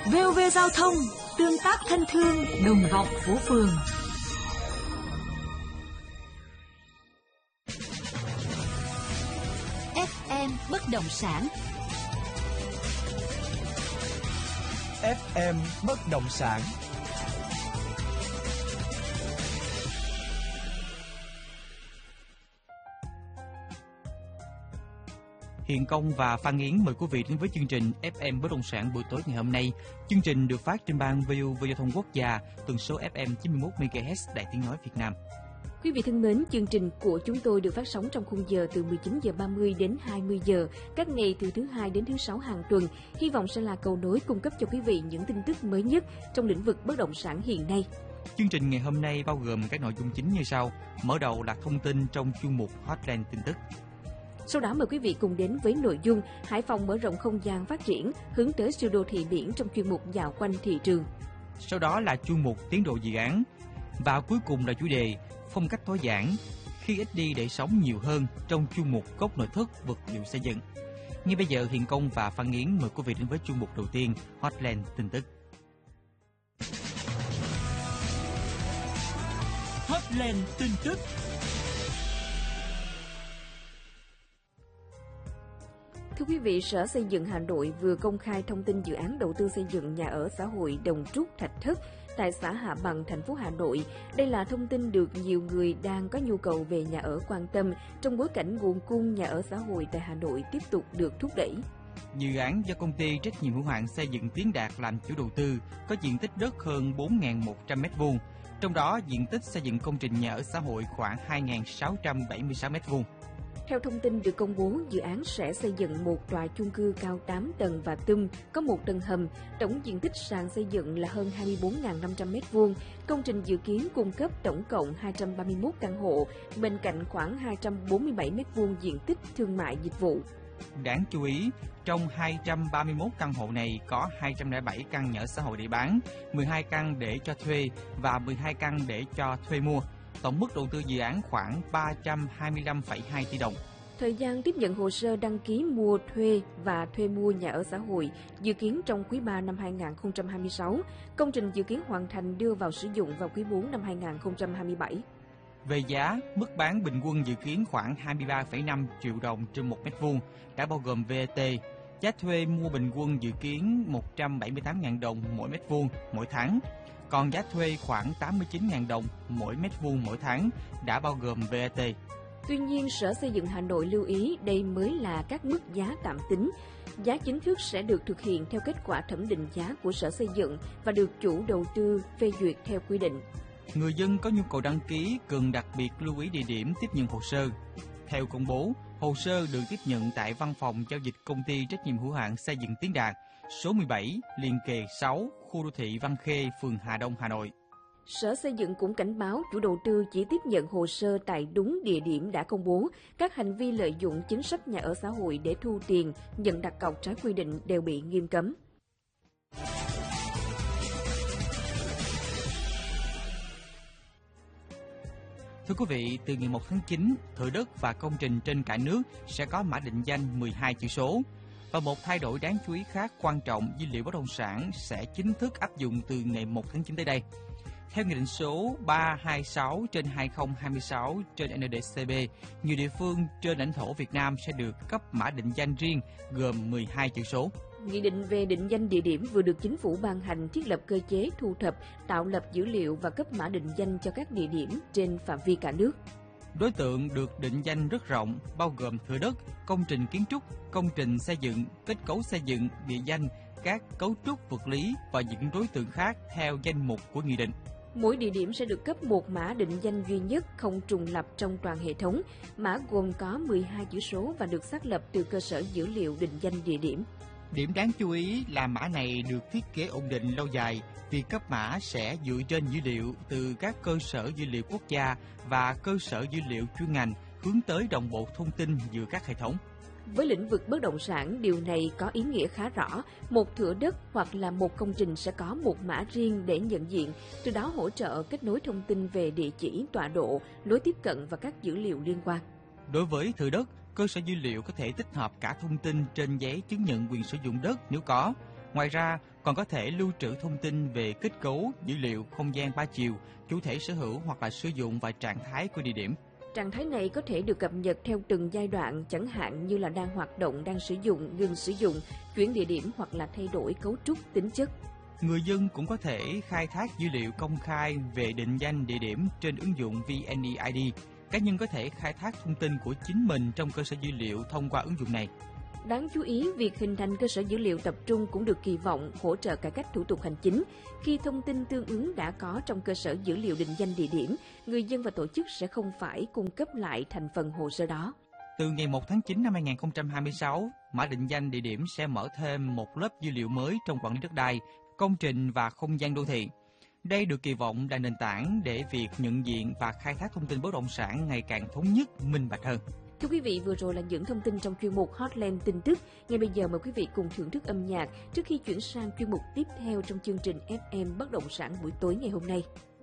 VOV Giao thông, tương tác thân thương, đồng vọng phố phường. FM bất động sản. FM bất động sản. Hiền Công và Phan Yến mời quý vị đến với chương trình FM bất động sản buổi tối ngày hôm nay. Chương trình được phát trên ban VOV Giao thông Quốc gia, tần số FM 91 MHz Đài Tiếng nói Việt Nam. Quý vị thân mến, chương trình của chúng tôi được phát sóng trong khung giờ từ 19 giờ 30 đến 20 giờ các ngày từ thứ Hai đến thứ Sáu hàng tuần. Hy vọng sẽ là cầu nối cung cấp cho quý vị những tin tức mới nhất trong lĩnh vực bất động sản hiện nay. Chương trình ngày hôm nay bao gồm các nội dung chính như sau. Mở đầu là thông tin trong chuyên mục Hotline tin tức. Sau đó mời quý vị cùng đến với nội dung Hải Phòng mở rộng không gian phát triển, hướng tới siêu đô thị biển trong chuyên mục dạo quanh thị trường. Sau đó là chuyên mục tiến độ dự án. Và cuối cùng là chủ đề phong cách tối giản, khi ít đi để sống nhiều hơn trong chuyên mục gốc nội thất vật liệu xây dựng. Ngay bây giờ Hiền Công và Phan Yến mời quý vị đến với chuyên mục đầu tiên, Hotline tin tức. Hotline tin tức. Thưa quý vị, Sở Xây dựng Hà Nội vừa công khai thông tin dự án đầu tư xây dựng nhà ở xã hội Đồng Trúc Thạch Thất tại xã Hạ Bằng, thành phố Hà Nội. Đây là thông tin được nhiều người đang có nhu cầu về nhà ở quan tâm trong bối cảnh nguồn cung nhà ở xã hội tại Hà Nội tiếp tục được thúc đẩy. Dự án do công ty trách nhiệm hữu hạn xây dựng Tiến Đạt làm chủ đầu tư có diện tích đất hơn 4.100 m², trong đó diện tích xây dựng công trình nhà ở xã hội khoảng 2.676 m². Theo thông tin được công bố, dự án sẽ xây dựng một tòa chung cư cao 8 tầng và tum, có một tầng hầm, tổng diện tích sàn xây dựng là hơn 24.500 m². Công trình dự kiến cung cấp tổng cộng 231 căn hộ, bên cạnh khoảng 247 m² diện tích thương mại dịch vụ. Đáng chú ý, trong 231 căn hộ này có 207 căn nhà ở xã hội để bán, 12 căn để cho thuê và 12 căn để cho thuê mua. Tổng mức đầu tư dự án khoảng 325,2 tỷ đồng. Thời gian tiếp nhận hồ sơ đăng ký mua thuê và thuê mua nhà ở xã hội dự kiến trong quý 3 năm 2026. Công trình dự kiến hoàn thành đưa vào sử dụng vào quý 4 năm 2027. Về giá, mức bán bình quân dự kiến khoảng 23,5 triệu đồng trên 1 m², đã bao gồm VAT. Giá thuê mua bình quân dự kiến 178.000 đồng mỗi m² mỗi tháng. Còn giá thuê khoảng 89.000 đồng mỗi m² mỗi tháng, đã bao gồm VAT. Tuy nhiên, Sở Xây dựng Hà Nội lưu ý đây mới là các mức giá tạm tính. Giá chính thức sẽ được thực hiện theo kết quả thẩm định giá của Sở Xây dựng và được chủ đầu tư phê duyệt theo quy định. Người dân có nhu cầu đăng ký cần đặc biệt lưu ý địa điểm tiếp nhận hồ sơ. Theo công bố, hồ sơ được tiếp nhận tại văn phòng giao dịch công ty trách nhiệm hữu hạn xây dựng Tiến Đạt, số 17, liền kề 6, khu đô thị Văn Khê, phường Hà Đông, Hà Nội. Sở Xây dựng cũng cảnh báo chủ đầu tư chỉ tiếp nhận hồ sơ tại đúng địa điểm đã công bố. Các hành vi lợi dụng chính sách nhà ở xã hội để thu tiền, nhận đặt cọc trái quy định đều bị nghiêm cấm. Thưa quý vị, từ ngày 1 tháng 9, thửa đất và công trình trên cả nước sẽ có mã định danh 12 chữ số. Và một thay đổi đáng chú ý khác quan trọng, dữ liệu bất động sản sẽ chính thức áp dụng từ ngày 1 tháng 9 tới đây. Theo Nghị định số 326/2026 trên NDCB, nhiều địa phương trên lãnh thổ Việt Nam sẽ được cấp mã định danh riêng gồm 12 chữ số. Nghị định về định danh địa điểm vừa được Chính phủ ban hành thiết lập cơ chế thu thập, tạo lập dữ liệu và cấp mã định danh cho các địa điểm trên phạm vi cả nước. Đối tượng được định danh rất rộng, bao gồm thửa đất, công trình kiến trúc, công trình xây dựng, kết cấu xây dựng, địa danh, các cấu trúc vật lý và những đối tượng khác theo danh mục của nghị định. Mỗi địa điểm sẽ được cấp một mã định danh duy nhất, không trùng lặp trong toàn hệ thống. Mã gồm có 12 chữ số và được xác lập từ cơ sở dữ liệu định danh địa điểm. Điểm đáng chú ý là mã này được thiết kế ổn định lâu dài. Việc cấp mã sẽ dựa trên dữ liệu từ các cơ sở dữ liệu quốc gia và cơ sở dữ liệu chuyên ngành, hướng tới đồng bộ thông tin giữa các hệ thống. Với lĩnh vực bất động sản, điều này có ý nghĩa khá rõ. Một thửa đất hoặc là một công trình sẽ có một mã riêng để nhận diện, từ đó hỗ trợ kết nối thông tin về địa chỉ, tọa độ, lối tiếp cận và các dữ liệu liên quan. Đối với thửa đất, cơ sở dữ liệu có thể tích hợp cả thông tin trên giấy chứng nhận quyền sử dụng đất nếu có. Ngoài ra, còn có thể lưu trữ thông tin về kết cấu, dữ liệu, không gian 3 chiều, chủ thể sở hữu hoặc là sử dụng và trạng thái của địa điểm. Trạng thái này có thể được cập nhật theo từng giai đoạn, chẳng hạn như là đang hoạt động, đang sử dụng, ngừng sử dụng, chuyển địa điểm hoặc là thay đổi cấu trúc, tính chất. Người dân cũng có thể khai thác dữ liệu công khai về định danh địa điểm trên ứng dụng VNeID. Cá nhân có thể khai thác thông tin của chính mình trong cơ sở dữ liệu thông qua ứng dụng này. Đáng chú ý, việc hình thành cơ sở dữ liệu tập trung cũng được kỳ vọng hỗ trợ cải cách thủ tục hành chính. Khi thông tin tương ứng đã có trong cơ sở dữ liệu định danh địa điểm, người dân và tổ chức sẽ không phải cung cấp lại thành phần hồ sơ đó. Từ ngày 1 tháng 9 năm 2026, mã định danh địa điểm sẽ mở thêm một lớp dữ liệu mới trong quản lý đất đai, công trình và không gian đô thị. Đây được kỳ vọng là nền tảng để việc nhận diện và khai thác thông tin bất động sản ngày càng thống nhất, minh bạch hơn. Thưa quý vị, vừa rồi là những thông tin trong chuyên mục Hotline tin tức. Ngay bây giờ mời quý vị cùng thưởng thức âm nhạc trước khi chuyển sang chuyên mục tiếp theo trong chương trình FM Bất động sản buổi tối ngày hôm nay.